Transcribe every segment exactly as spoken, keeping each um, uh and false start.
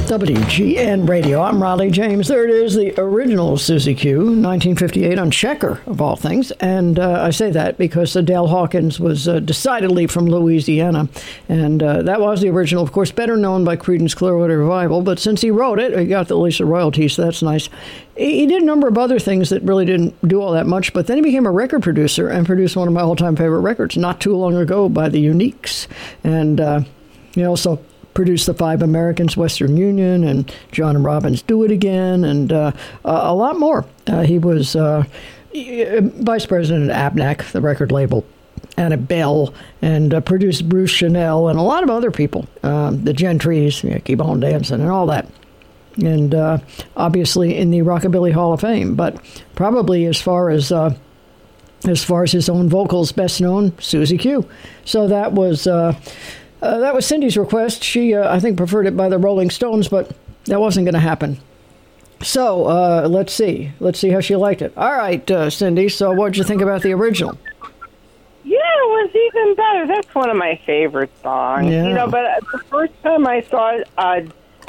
W G N Radio. I'm Riley James. There it is, the original Susie Q, nineteen fifty-eight on Checker, of all things. And uh, I say that because uh, Dale Hawkins was uh, decidedly from Louisiana. And uh, that was the original, of course, better known by Creedence Clearwater Revival. But since he wrote it, he got the least of royalties, so that's nice. He did a number of other things that really didn't do all that much, but then he became a record producer and produced one of my all-time favorite records not too long ago by the Uniques. And uh, he also produced the Five Americans, Western Union, and John and Robin's Do It Again, and uh, a lot more. Uh, he was uh, vice president at Abnac, the record label, and at Bell, and uh, produced Bruce Chanel and a lot of other people, um, the Gentrys, you know, Keep On Dancing, and all that. And uh, obviously in the Rockabilly Hall of Fame, but probably as far as uh, as far as his own vocals, best known, Susie Q. So that was. Uh, Uh, that was Cindy's request. She, uh, I think, preferred it by the Rolling Stones, but that wasn't going to happen. So, uh, let's see. Let's see how she liked it. All right, uh, Cindy, so what did you think about the original? Yeah, it was even better. That's one of my favorite songs. Yeah. You know, but the first time I saw it, uh,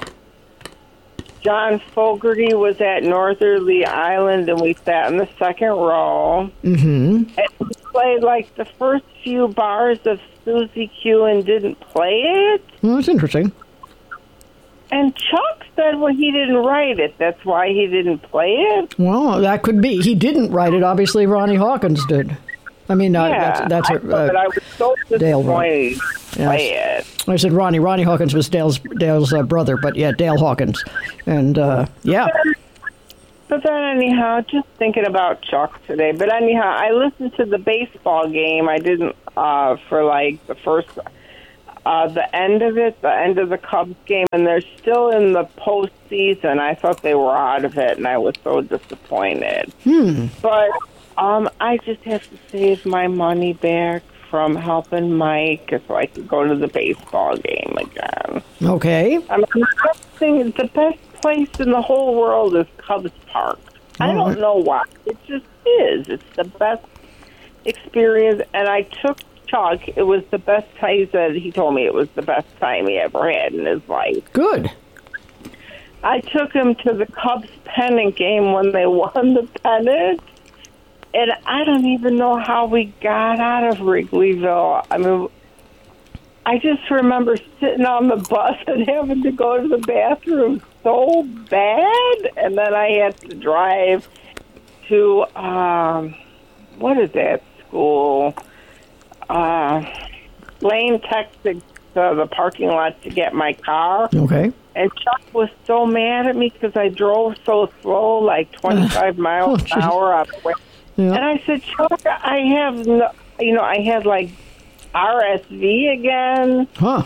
John Fogerty was at Northerly Island, and we sat in the second row. Mm-hmm. And he played, like, the first few bars of Susie Q and didn't play it. Well, that's interesting. And Chuck said, well, he didn't write it. That's why he didn't play it. Well, that could be. He didn't write it. Obviously, Ronnie Hawkins did. I mean, uh, yeah, that's, that's I, her, uh, but I was so Dale disappointed to play yes. it. I said Ronnie. Ronnie Hawkins was Dale's Dale's uh, brother, but yeah, Dale Hawkins. And, uh, yeah. But then anyhow, just thinking about Chuck today. But anyhow, I listened to the baseball game. I didn't uh, for like the first, uh, the end of it, the end of the Cubs game, and they're still in the postseason. I thought they were out of it, and I was so disappointed. Hmm. But um, I just have to save my money back from helping Mike so I could go to the baseball game again. Okay. I mean, the best thing, the best place in the whole world is Cubs Park. I don't know why. It just is. It's the best experience. And I took Chuck. It was the best time. He said, he told me it was the best time he ever had in his life. Good. I took him to the Cubs pennant game when they won the pennant. And I don't even know how we got out of Wrigleyville. I mean, I just remember sitting on the bus and having to go to the bathroom so bad. And then I had to drive to, um, what is that school? Uh, Lane texted to the parking lot to get my car. Okay. And Chuck was so mad at me because I drove so slow, like twenty-five miles oh, an hour out of the way. Yeah. And I said, Chuck, I have, no, you know, I had like R S V again. Huh.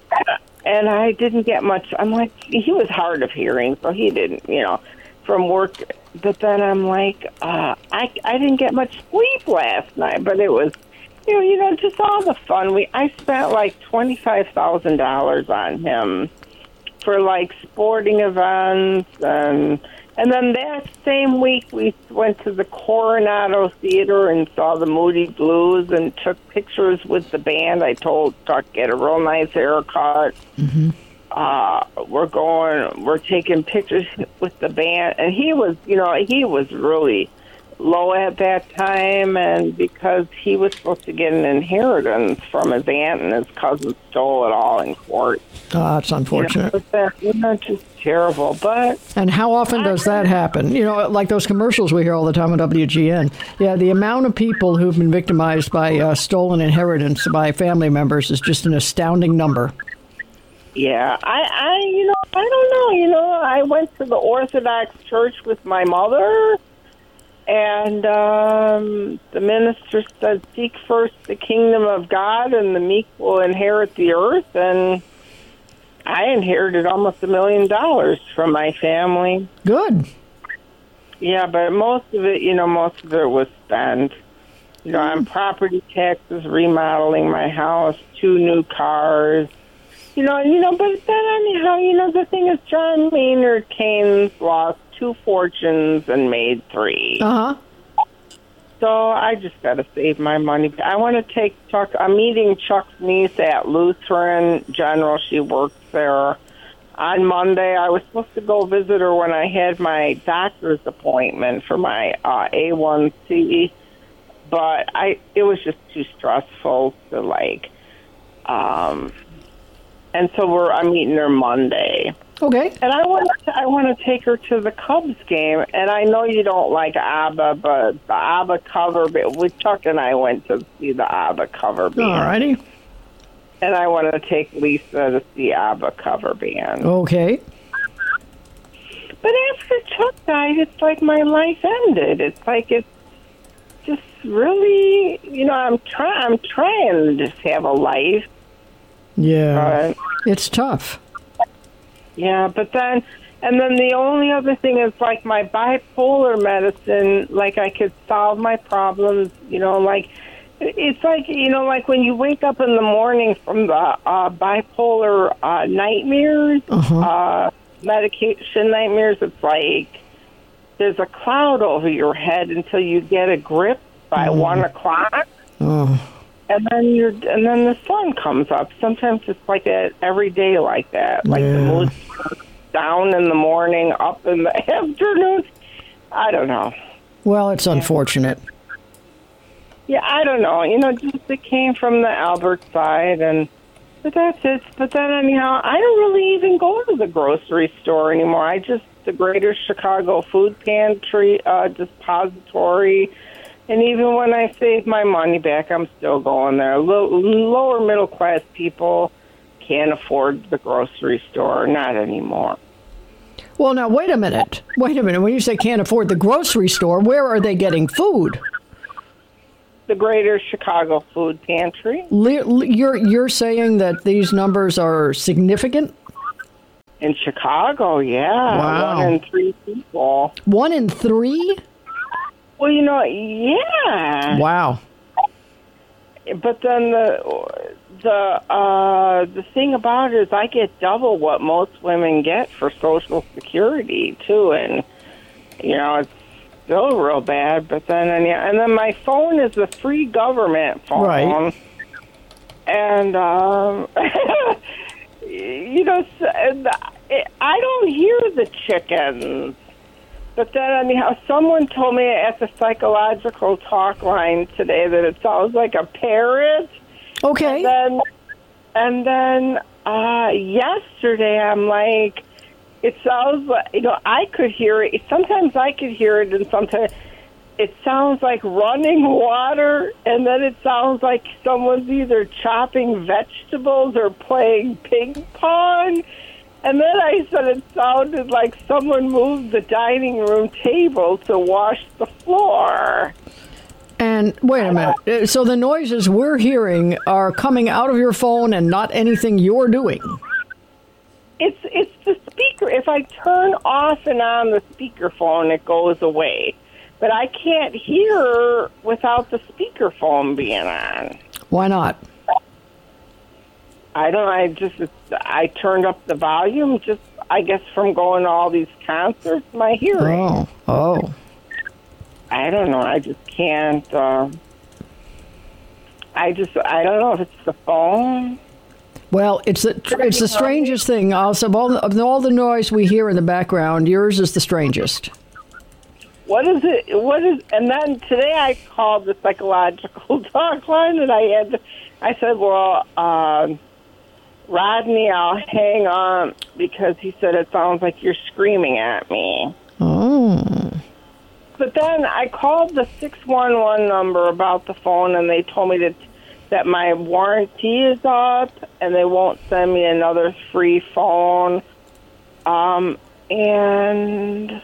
And I didn't get much. I'm like, he was hard of hearing, so he didn't, you know, from work. But then I'm like, uh, I, I didn't get much sleep last night, but it was, you know, you know, just all the fun. We I spent like twenty-five thousand dollars on him for like sporting events, and and then that same week we went to the Coronado Theater and saw the Moody Blues and took pictures with the band. I told Chuck get a real nice haircut. Mm-hmm. Uh, we're going, we're taking pictures with the band, and he was, you know, he was really low at that time, and because he was supposed to get an inheritance from his aunt, and his cousin stole it all in court. Oh, that's unfortunate. You know, that, you know, just terrible. But and how often does that happen? You know, like those commercials we hear all the time on W G N. Yeah, the amount of people who've been victimized by uh, stolen inheritance by family members is just an astounding number. Yeah, I, I, you know, I don't know. You know, I went to the Orthodox church with my mother, and um, the minister said, seek first the kingdom of God, and the meek will inherit the earth. And I inherited almost a million dollars from my family. Good. Yeah, but most of it, you know, most of it was spent. You know, on property taxes, remodeling my house, two new cars. You know, you know, but then anyhow, you know, the thing is, John Maynard Keynes lost two fortunes and made three. Uh huh. So I just got to save my money. I want to take Chuck. I'm meeting Chuck's niece at Lutheran General. She works there. on Monday. I was supposed to go visit her when I had my doctor's appointment for my uh, A one C, but I it was just too stressful to like. Um, and so we're I'm meeting her Monday. Okay. And I want to, I want to take her to the Cubs game. And I know you don't like ABBA, but the ABBA cover band, we Chuck and I went to see the ABBA cover band. All righty. And I want to take Lisa to see ABBA cover band. Okay. But after Chuck died, it's like my life ended. It's like it's just really, you know, I'm trying. I'm trying to just have a life. Yeah. Uh, it's tough. Yeah, but then, and then the only other thing is like my bipolar medicine, like I could solve my problems, you know, like, it's like, you know, like when you wake up in the morning from the uh, bipolar uh, nightmares, Uh-huh. uh, medication nightmares, it's like there's a cloud over your head until you get a grip by Mm. one o'clock. Oh. And then you're, and then the sun comes up. Sometimes it's like that every day, like that. Like Yeah. the mood down in the morning, up in the afternoon. I don't know. Well, it's unfortunate. Yeah, I don't know. You know, just it came from the Albert side, and but that's it. But then anyhow, I don't really even go to the grocery store anymore. I just the Greater Chicago Food Pantry uh, Depository. And even when I save my money back, I'm still going there. Low, lower middle class people can't afford the grocery store. Not anymore. Well, now, wait a minute. Wait a minute. When you say can't afford the grocery store, where are they getting food? The Greater Chicago Food Pantry. Le- You're, you're saying that these numbers are significant? In Chicago, yeah. Wow. One in three people. One in three? Well, you know, yeah. Wow. But then the the uh, the thing about it is, I get double what most women get for Social Security too, and you know it's still real bad. But then and, yeah, and then my phone is a free government phone, Right. and um, you know, I don't hear the chickens. But then, anyhow, someone told me at the psychological talk line today that it sounds like a parrot. Okay. And then, and then uh, yesterday, I'm like, it sounds like, you know, I could hear it. Sometimes I could hear it, and sometimes it sounds like running water, and then it sounds like someone's either chopping vegetables or playing ping pong. And then I said it sounded like someone moved the dining room table to wash the floor. And wait a minute. Uh, So the noises we're hearing are coming out of your phone and not anything you're doing. It's it's the speaker. If I turn off and on the speakerphone, it goes away. But I can't hear without the speakerphone being on. Why not? I don't. I just. I turned up the volume. Just. I guess from going to all these concerts, my hearing. Oh. Oh. I don't know. I just can't. Uh, I just. I don't know if it's the phone. Well, it's the it's the strangest thing. Also, of all the, of all the noise we hear in the background, yours is the strangest. What is it? What is? And then today I called the psychological talk line, and I had. To, I said, "Well, um, Rodney, I'll hang on because he said it sounds like you're screaming at me." Oh. But then I called the six one one number about the phone, and they told me that that my warranty is up, and they won't send me another free phone. Um, and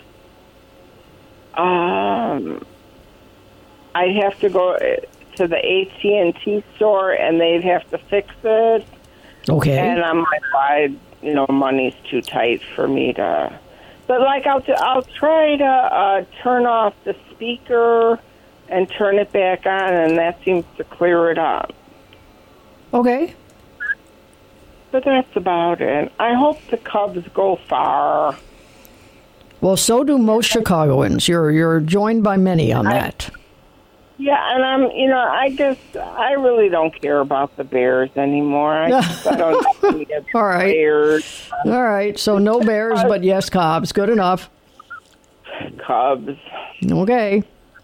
um, I'd have to go to the A T and T store, and they'd have to fix it. Okay. And I'm like, I, you know, money's too tight for me to. But like, I'll t- I'll try to uh, turn off the speaker and turn it back on, and that seems to clear it up. Okay. But that's about it. I hope the Cubs go far. Well, so do most Chicagoans. You're you're joined by many on that. Yeah, and I'm, you know, I just, I really don't care about the Bears anymore. I, just, I don't think it's All right. Bears. All right, so no Bears, but yes, Cubs. Good enough. Cubs. Okay.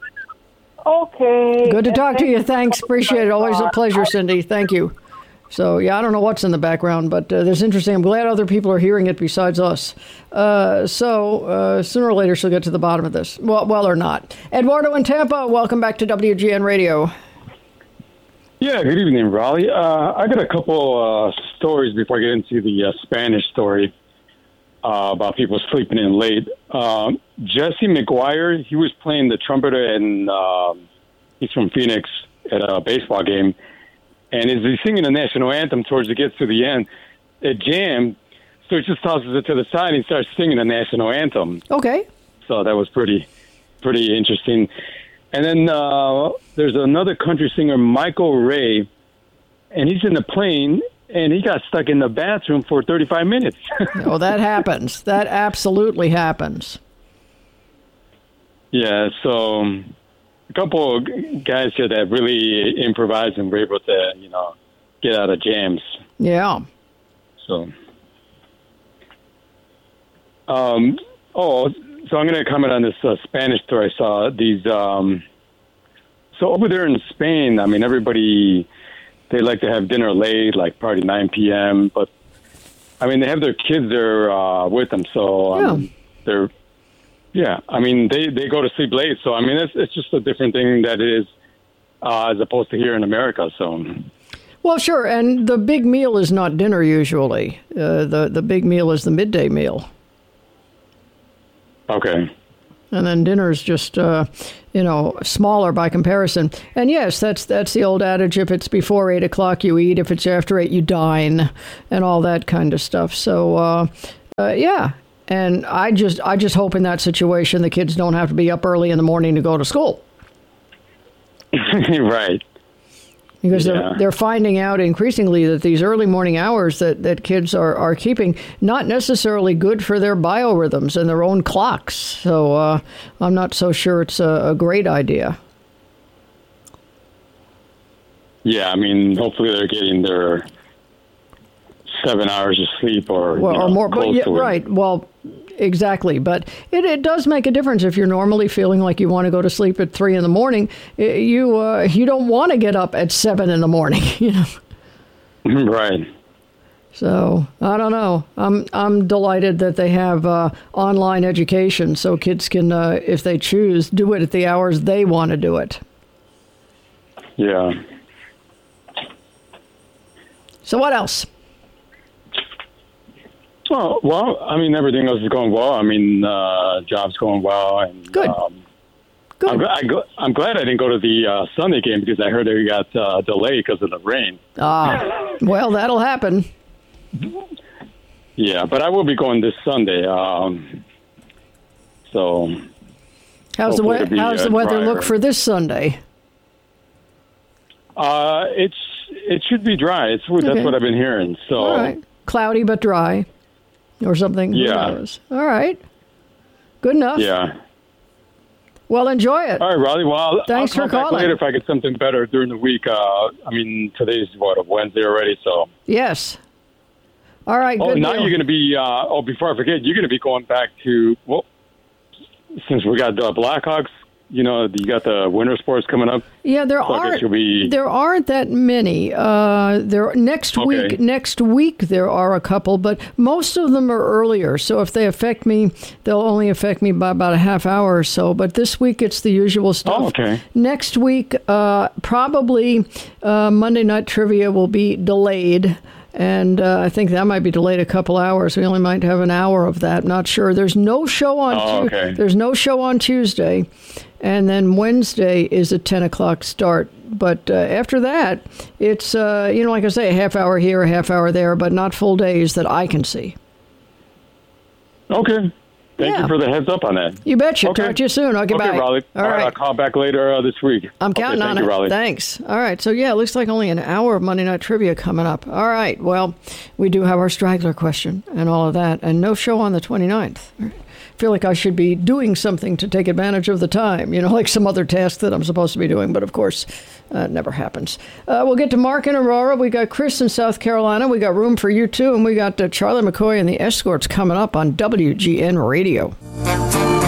Okay. Good to talk to you. Thanks. Appreciate it. Always a pleasure, Cindy. Thank you. So, yeah, I don't know what's in the background, but uh, that's interesting. I'm glad other people are hearing it besides us. Uh, so, uh, sooner or later, she'll get to the bottom of this. Well, well or not. Eduardo in Tampa, welcome back to W G N Radio. Yeah, good evening, Raleigh. Uh, I got a couple uh, stories before I get into the uh, Spanish story uh, about people sleeping in late. Um, Jesse McGuire, he was playing the trumpeter, and uh, he's from Phoenix at a baseball game. And as he's singing the national anthem towards it gets to the end, it jammed, so he just tosses it to the side and he starts singing the national anthem. Okay. So that was pretty, pretty interesting. And then uh, there's another country singer, Michael Ray, and he's in the plane, and he got stuck in the bathroom for thirty-five minutes. Oh, that happens. That absolutely happens. Yeah, so um, a couple of guys here that really improvised and were able to, you know, get out of jams. Yeah. So, um, oh, so I'm going to comment on this uh, Spanish story I saw. These, um, so over there in Spain, I mean, everybody, they like to have dinner late, like probably nine p.m., but, I mean, they have their kids there uh, with them, so um, Yeah. they're, yeah, I mean, they, they go to sleep late, so, I mean, it's, it's just a different thing that it is uh, as opposed to here in America, so... Well, sure, and the big meal is not dinner usually. Uh, the, the big meal is the midday meal. Okay. And then dinner is just, uh, you know, smaller by comparison. And yes, that's that's the old adage, if it's before eight o'clock, you eat. If it's after eight, you dine, and all that kind of stuff. So, uh, uh, yeah. And I just, I just hope in that situation the kids don't have to be up early in the morning to go to school. Right. Because Yeah. they're, they're finding out increasingly that these early morning hours that, that kids are, are keeping, not necessarily good for their biorhythms and their own clocks. So uh, I'm not so sure it's a, a great idea. Yeah, I mean, hopefully they're getting their seven hours of sleep or, Well, you know, or more, but close yeah, to it. right. Well, exactly. But it, it does make a difference if you're normally feeling like you want to go to sleep at three in the morning. eh, You uh, you don't want to get up at seven in the morning. You know. Right. So I don't know. I'm I'm delighted that they have uh, online education, so kids can, uh, if they choose, do it at the hours they want to do it. Yeah. So what else? Oh, well, I mean, everything else is going well. I mean, uh, job's going well. And, Good. Um, Good. I'm, I go, I'm glad I didn't go to the uh, Sunday game because I heard it got uh, delayed because of the rain. Ah, well, that'll happen. Yeah, but I will be going this Sunday. Um, so How's the hopefully we- it'll be, how's uh, the weather drier. look for this Sunday? uh, it's it should be dry. It's that's Okay. what I've been hearing. So All right, cloudy but dry, or something. Who Yeah. knows? All right, good enough. yeah. Well, enjoy it. All right, Riley. Well, I'll, Thanks I'll for call back calling. later if I get something better during the week. Uh, I mean, today's what, a Wednesday already, so. Yes. All right. Oh, good now deal. you're going to be. Uh, oh, before I forget, you're going to be going back to. Well, since we got the Blackhawks, you know, you got the winter sports coming up. Yeah, there So I guess aren't you'll be- there aren't that many. Uh, there next Okay. week next week there are a couple, but most of them are earlier. So if they affect me, they'll only affect me by about a half hour or so. But this week it's the usual stuff. Oh, okay. Next week, uh, probably uh, Monday Night Trivia will be delayed. And uh, I think that might be delayed a couple hours. We only might have an hour of that. Not sure. There's no show on. Oh, Tu- okay. There's no show on Tuesday, and then Wednesday is a ten o'clock start. But uh, after that, it's uh, you know, like I say, a half hour here, a half hour there, but not full days that I can see. Okay. Thank Yeah. you for the heads up on that. You betcha. Okay. Talk to you soon. Okay, Okay, bye. Raleigh. All All right. right. I'll call back later uh, this week. I'm Okay, counting thank on you, it. Raleigh. Thanks. All right. So, yeah, it looks like only an hour of Monday Night Trivia coming up. All right. Well, we do have our straggler question and all of that, and no show on the twenty-ninth. All right. feel like I should be doing something to take advantage of the time, you know, like some other task that I'm supposed to be doing. But of course, uh, it never happens. Uh, we'll get to Mark in Aurora. We got Chris in South Carolina. We got room for you too. And we got uh, Charlie McCoy and the Escorts coming up on W G N Radio.